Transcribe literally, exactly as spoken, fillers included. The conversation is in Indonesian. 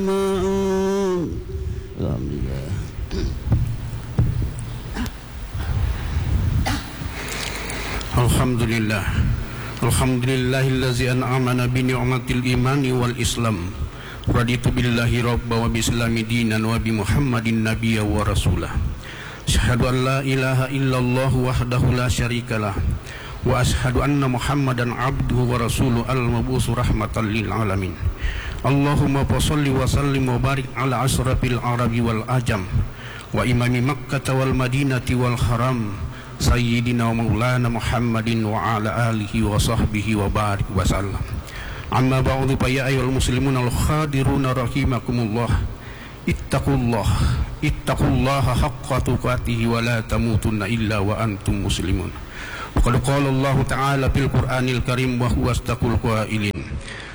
Alhamdulillah, alhamdulillahillazi an'amana bi ni'matil imani wal islam. Raditu billahi rabba wa bislami dinan wa bi Muhammadin nabiyya wa rasulah. Asyhadu an la ilaha illallah wahdahu la syarikalah wa asyhadu anna Muhammadan abduhu wa rasuluhu al-mabusu rahmatan lil alamin. Allahumma shalli wa sallim wa barik ala asrafil arabi wal ajam wa imami Makkah wal madinati wal haram sayyidina wa maulana Muhammadin wa ala alihi wa sahbihi wa barik wa sallam. Amma ba'du fa ya ayyuhal muslimun al-khadiruna rahimakumullah. Ittaqullah ittaqullaha haqqa tuqatih wa la tamutunna illa wa antum muslimun. Wa qad qala Allah ta'ala fil Qur'anil Karim wa huwa astaqul qailin.